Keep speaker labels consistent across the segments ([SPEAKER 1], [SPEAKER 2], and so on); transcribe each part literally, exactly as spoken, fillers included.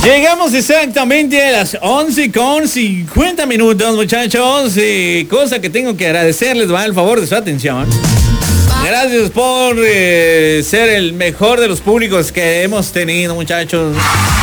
[SPEAKER 1] Llegamos exactamente a las once con cincuenta minutos, muchachos. Y cosa que tengo que agradecerles, va, el favor de su atención. Gracias por eh, ser el mejor de los públicos que hemos tenido, muchachos.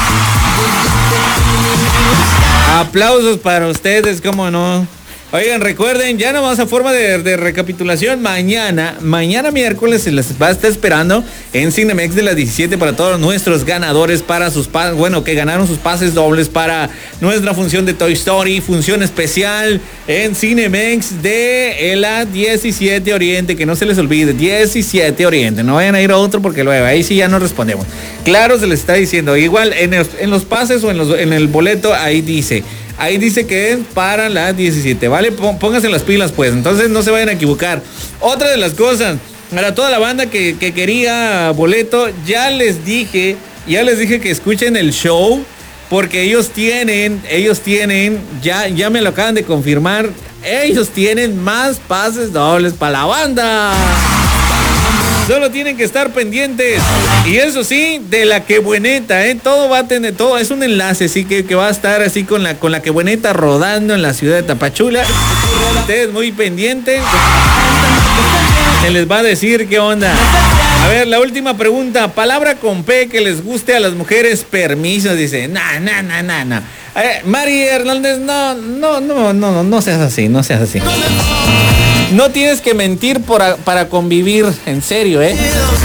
[SPEAKER 1] Aplausos para ustedes, cómo no. Oigan, recuerden, ya nomás a forma de, de recapitulación, mañana, mañana miércoles se les va a estar esperando en Cinemex de las diecisiete para todos nuestros ganadores, para sus pases, bueno, que ganaron sus pases dobles para nuestra función de Toy Story, función especial en Cinemex de la diecisiete Oriente, que no se les olvide, diecisiete Oriente, no vayan a ir a otro porque luego ahí sí ya no respondemos. Claro, se les está diciendo, igual en, el, en los pases o en, los, en el boleto, ahí dice... Ahí dice que es para las diecisiete, ¿vale? Pónganse las pilas, pues. Entonces no se vayan a equivocar. Otra de las cosas, para toda la banda que, que quería boleto, ya les dije, ya les dije que escuchen el show, porque ellos tienen, ellos tienen, ya, ya me lo acaban de confirmar, ellos tienen más pases dobles para la banda. Solo tienen que estar pendientes. Y eso sí, de la que bueneta, ¿eh? Todo va a tener, todo es un enlace, sí, que, que va a estar así con la, con la que bueneta rodando en la ciudad de Tapachula. Ustedes muy pendientes. Se les va a decir qué onda. A ver, la última pregunta. Palabra con P que les guste a las mujeres. Permiso, dice. Nah, nah, nah, nah, nah. Eh, Mari Hernández, no, no, no, no, no, no seas así, no seas así. No tienes que mentir por a, para convivir, en serio, ¿eh?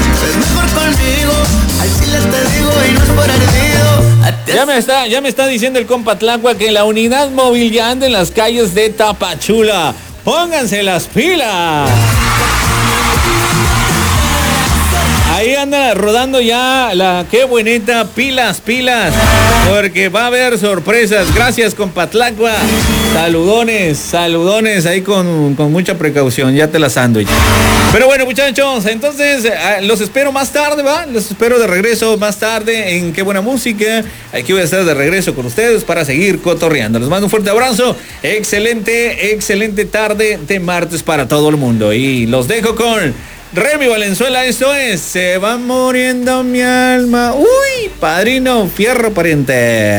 [SPEAKER 1] Ya me está, ya me está diciendo el compa Tlacua que la unidad móvil ya anda en las calles de Tapachula. Pónganse las pilas. Ahí anda rodando ya la qué bueneta, pilas, pilas, porque va a haber sorpresas. Gracias, compa Tlacua. Saludones, saludones ahí con, con mucha precaución, ya te la sándwich. Pero bueno, muchachos, entonces los espero más tarde, ¿va? Los espero de regreso más tarde en Qué Buena Música. Aquí voy a estar de regreso con ustedes para seguir cotorreando. Les mando un fuerte abrazo. Excelente, excelente tarde de martes para todo el mundo. Y los dejo con Remy Valenzuela. Esto es Se va muriendo mi alma. Uy, padrino, fierro pariente.